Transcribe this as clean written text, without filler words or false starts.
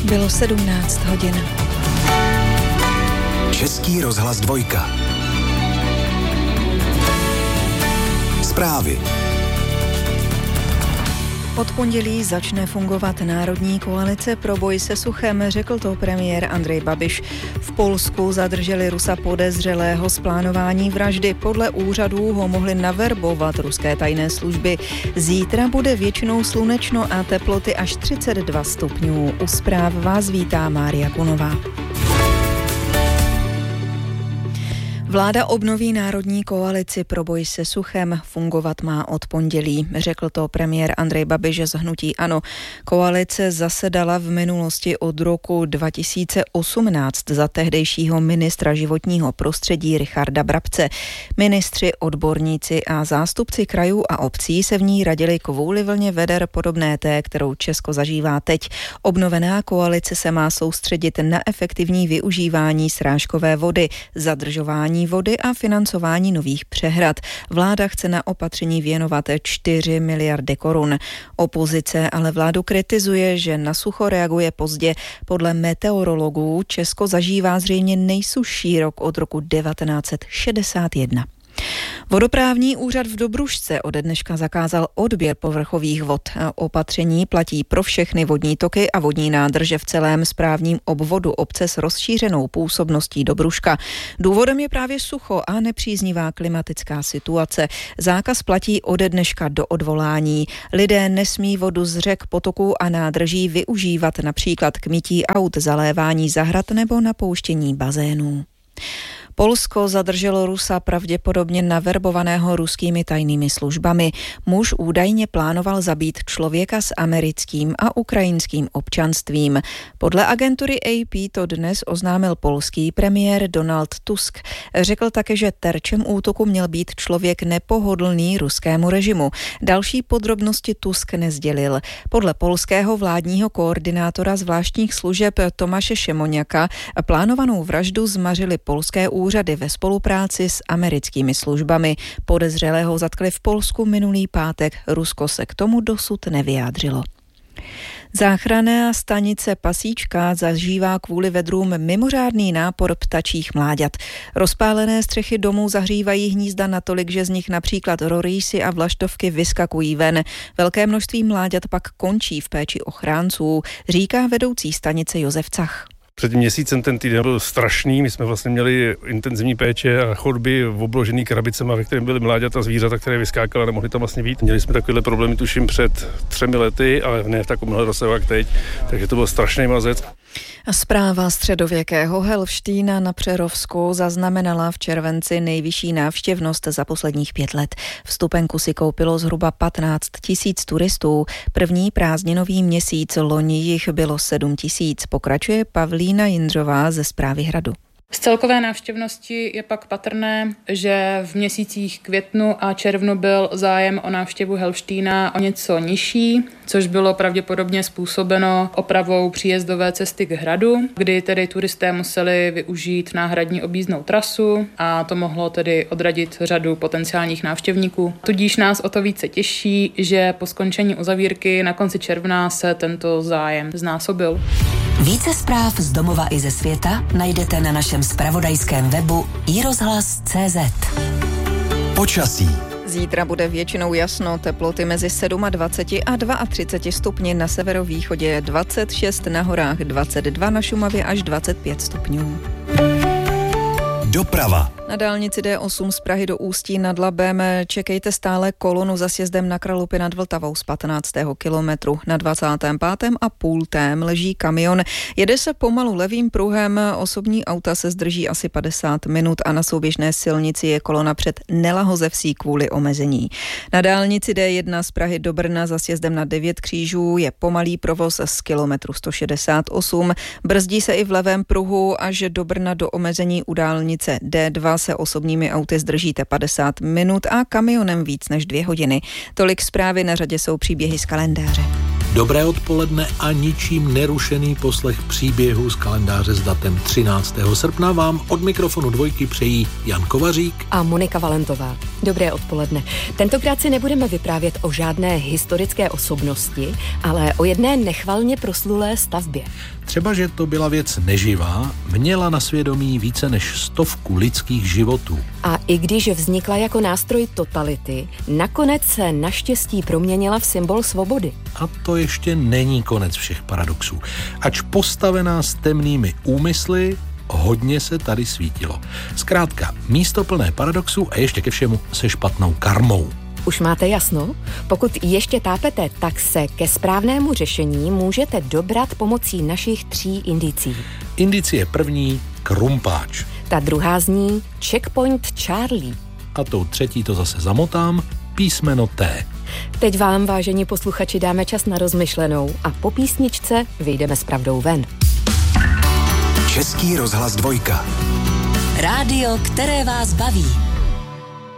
Bylo 17 hodin. Český rozhlas 2. Zprávy. Od pondělí začne fungovat Národní koalice pro boj se suchem, řekl to premiér Andrej Babiš. V Polsku zadrželi Rusa podezřelého z plánování vraždy. Podle úřadů ho mohli naverbovat ruské tajné služby. Zítra bude většinou slunečno a teploty až 32 stupňů. U zpráv vás vítá Mária Kunová. Vláda obnoví Národní koalici pro boj se suchem, fungovat má od pondělí, řekl to premiér Andrej Babiš z hnutí ANO. Koalice zasedala v minulosti od roku 2018 za tehdejšího ministra životního prostředí Richarda Brabce. Ministři, odborníci a zástupci krajů a obcí se v ní radili kvůli vlně veder podobné té, kterou Česko zažívá teď. Obnovená koalice se má soustředit na efektivní využívání srážkové vody, zadržování vody a financování nových přehrad. Vláda chce na opatření věnovat 4 miliardy korun. Opozice ale vládu kritizuje, že na sucho reaguje pozdě. Podle meteorologů Česko zažívá zřejmě nejsušší rok od roku 1961. Vodoprávní úřad v Dobrušce ode dneška zakázal odběr povrchových vod. Opatření platí pro všechny vodní toky a vodní nádrže v celém správním obvodu obce s rozšířenou působností Dobruška. Důvodem je právě sucho a nepříznivá klimatická situace. Zákaz platí ode dneška do odvolání. Lidé nesmí vodu z řek, potoků a nádrží využívat například k mytí aut, zalévání zahrad nebo napouštění bazénů. Polsko zadrželo Rusa pravděpodobně naverbovaného ruskými tajnými službami. Muž údajně plánoval zabít člověka s americkým a ukrajinským občanstvím. Podle agentury AP to dnes oznámil polský premiér Donald Tusk. Řekl také, že terčem útoku měl být člověk nepohodlný ruskému režimu. Další podrobnosti Tusk nesdělil. Podle polského vládního koordinátora zvláštních služeb Tomáše Šemoňaka plánovanou vraždu zmařily polské úřady ve spolupráci s americkými službami. Podezřelého zatkli v Polsku minulý pátek. Rusko se k tomu dosud nevyjádřilo. Záchranná stanice Pasíčka zažívá kvůli vedrům mimořádný nápor ptačích mláďat. Rozpálené střechy domů zahřívají hnízda natolik, že z nich například rorýsy a vlaštovky vyskakují ven. Velké množství mláďat pak končí v péči ochránců, říká vedoucí stanice Josef Cach. Před měsícem ten týden byl strašný, my jsme vlastně měli intenzivní péče a chodby obložený krabicema, ve kterém byly mláďata zvířata, které vyskákaly a nemohly tam vlastně být. Měli jsme takovéhle problémy tuším před 3 lety, ale ne v takovémhle rozsahu jak teď, takže to byl strašný mazec. Zpráva středověkého Helštýna na Přerovsku zaznamenala v červenci nejvyšší návštěvnost za posledních 5 let. Vstupenku si koupilo zhruba 15 000 turistů. První prázdninový měsíc loni jich bylo 7 000, pokračuje Pavlína Jindřová ze Zprávy Hradu. Z celkové návštěvnosti je pak patrné, že v měsících květnu a červnu byl zájem o návštěvu Helštýna o něco nižší, což bylo pravděpodobně způsobeno opravou příjezdové cesty k hradu, kdy tedy turisté museli využít náhradní objízdnou trasu a to mohlo tedy odradit řadu potenciálních návštěvníků. Tudíž nás o to více těší, že po skončení uzavírky na konci června se tento zájem znásobil. Více zpráv z domova i ze světa najdete na našem zpravodajském webu iRozhlas.cz. Počasí. Zítra bude většinou jasno, teploty mezi 27 a 32 stupni, na severovýchodě 26, na horách 22, na Šumavě až 25 stupňů. Doprava. Na dálnici D8 z Prahy do Ústí nad Labem čekejte stále kolonu za sjezdem na Kralupy nad Vltavou z 15. kilometru. Na 25,5 leží kamion. Jede se pomalu levým pruhem, osobní auta se zdrží asi 50 minut a na souběžné silnici je kolona před Nelahozevsí kvůli omezení. Na dálnici D1 z Prahy do Brna za sjezdem na 9 křížů je pomalý provoz z kilometru 168. Brzdí se i v levém pruhu až do Brna do omezení u dálnice D2 se osobními auty zdržíte 50 minut a kamionem víc než 2 hodiny. Tolik zprávy, na řadě jsou příběhy z kalendáře. Dobré odpoledne a ničím nerušený poslech příběhu z kalendáře s datem 13. srpna vám od mikrofonu Dvojky přejí Jan Kovařík a Monika Valentová. Dobré odpoledne. Tentokrát si nebudeme vyprávět o žádné historické osobnosti, ale o jedné nechvalně proslulé stavbě. Třeba, že to byla věc neživá, měla na svědomí více než 100 lidských životů. A i když vznikla jako nástroj totality, nakonec se naštěstí proměnila v symbol svobody. A to ještě není konec všech paradoxů. Ač postavená s temnými úmysly, hodně se tady svítilo. Zkrátka, místo plné paradoxů a ještě ke všemu se špatnou karmou. Už máte jasno? Pokud ještě tápete, tak se ke správnému řešení můžete dobrat pomocí našich 3 indicí. Indicie první, krumpáč. Ta druhá zní Checkpoint Charlie. A tou třetí to zase zamotám, písmeno T. Teď vám, vážení posluchači, dáme čas na rozmyšlenou a po písničce vyjdeme s pravdou ven. Český rozhlas 2. Rádio, které vás baví.